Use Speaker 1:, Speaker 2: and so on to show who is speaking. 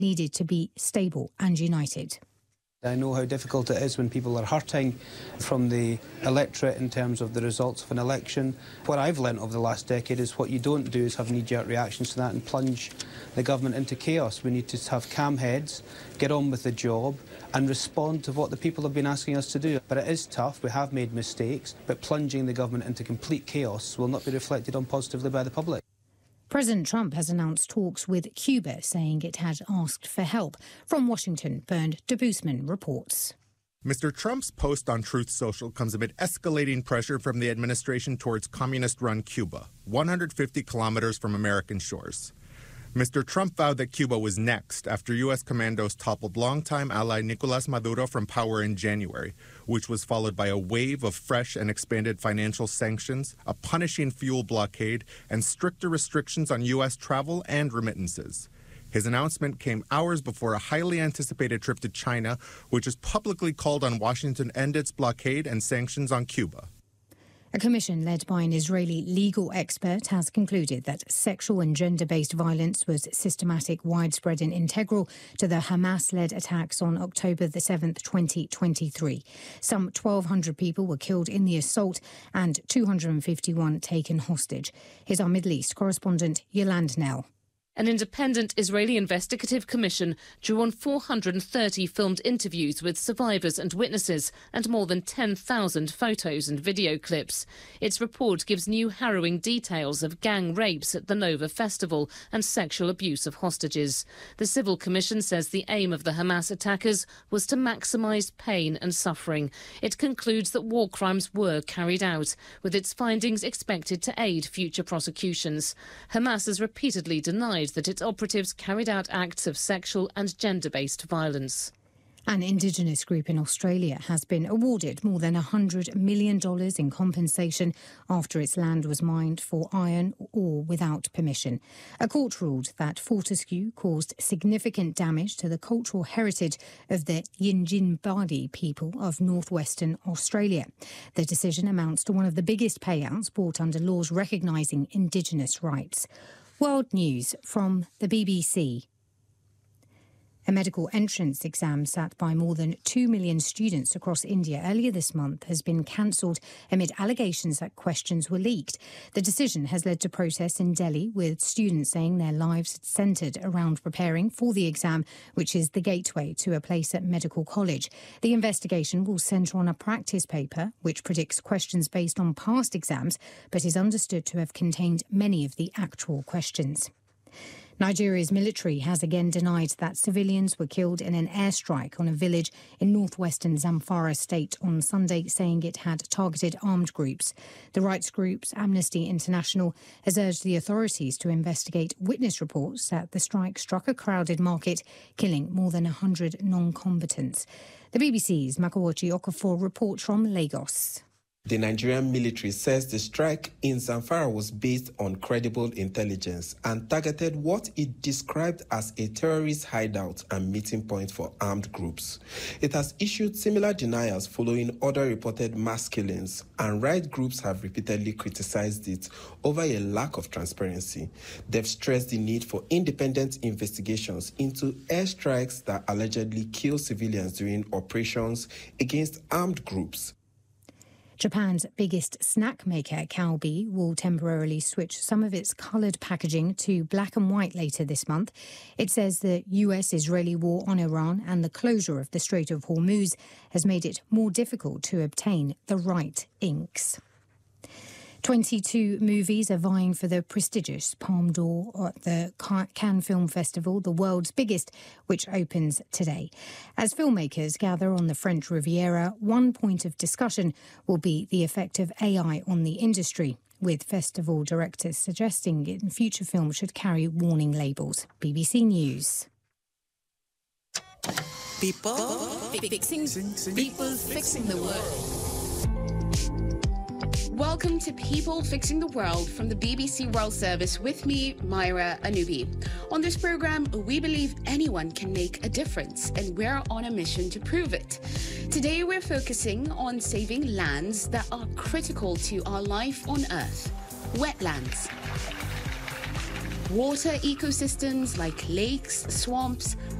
Speaker 1: needed to be stable and united.
Speaker 2: I know how difficult it is when people are hurting from the electorate in terms of the results of an election. What I've learnt over the last decade is what you don't do is have knee-jerk reactions to that and plunge the government into chaos. We need to have calm heads, get on with the job and respond to what the people have been asking us to do. But it is tough, we have made mistakes, but plunging the government into complete chaos will not be reflected on positively by the public.
Speaker 1: President Trump has announced talks with Cuba, saying it had asked for help. From Washington, Bernd de Boosman reports.
Speaker 3: Mr. Trump's post on Truth Social comes amid escalating pressure from the administration towards communist-run Cuba, 150 kilometers from American shores. Mr. Trump vowed that Cuba was next after U.S. commandos toppled longtime ally Nicolas Maduro from power in January, which was followed by a wave of fresh and expanded financial sanctions, a punishing fuel blockade, and stricter restrictions on U.S. travel and remittances. His announcement came hours before a highly anticipated trip to China, which has publicly called on Washington to end its blockade and sanctions on Cuba.
Speaker 1: A commission led by an Israeli legal expert has concluded that sexual and gender-based violence was systematic, widespread and integral to the Hamas-led attacks on October the 7th, 2023. Some 1,200 people were killed in the assault and 251 taken hostage. Here's our Middle East correspondent, Yolande Knell.
Speaker 4: An independent Israeli investigative commission drew on 430 filmed interviews with survivors and witnesses and more than 10,000 photos and video clips. Its report gives new harrowing details of gang rapes at the Nova Festival and sexual abuse of hostages. The Civil Commission says the aim of the Hamas attackers was to maximise pain and suffering. It concludes that war crimes were carried out, with its findings expected to aid future prosecutions. Hamas has repeatedly denied that its operatives carried out acts of sexual and gender-based violence.
Speaker 1: An Indigenous group in Australia has been awarded more than $100 million in compensation after its land was mined for iron ore without permission. A court ruled that Fortescue caused significant damage to the cultural heritage of the Yindjibarndi people of northwestern Australia. The decision amounts to one of the biggest payouts brought under laws recognising Indigenous rights. World News from the BBC. A medical entrance exam sat by more than 2 million students across India earlier this month has been cancelled amid allegations that questions were leaked. The decision has led to protests in Delhi, with students saying their lives had centred around preparing for the exam, which is the gateway to a place at medical college. The investigation will centre on a practice paper which predicts questions based on past exams, but is understood to have contained many of the actual questions. Nigeria's military has again denied that civilians were killed in an airstrike on a village in northwestern Zamfara state on Sunday, saying it had targeted armed groups. The rights groups Amnesty International has urged the authorities to investigate witness reports that the strike struck a crowded market, killing more than 100 non-combatants. The BBC's Makawachi Okafor reports from Lagos.
Speaker 5: The Nigerian military says the strike in Zamfara was based on credible intelligence and targeted what it described as a terrorist hideout and meeting point for armed groups. It has issued similar denials following other reported mass killings, and right groups have repeatedly criticized it over a lack of transparency. They've stressed the need for independent investigations into airstrikes that allegedly kill civilians during operations against armed groups.
Speaker 1: Japan's biggest snack maker, Calbee, will temporarily switch some of its coloured packaging to black and white later this month. It says the US-Israeli war on Iran and the closure of the Strait of Hormuz has made it more difficult to obtain the right inks. 22 movies are vying for the prestigious Palme d'Or at the Cannes Film Festival, the world's biggest, which opens today. As filmmakers gather on the French Riviera, one point of discussion will be the effect of AI on the industry, with festival directors suggesting future films should carry warning labels. BBC News.
Speaker 6: People fixing the world. Welcome to People Fixing the World from the BBC World Service with me, Myra Anubi. On this program, we believe anyone can make a difference, and we're on a mission to prove it. Today, we're focusing on saving lands that are critical to our life on Earth, wetlands. Water ecosystems like lakes, swamps,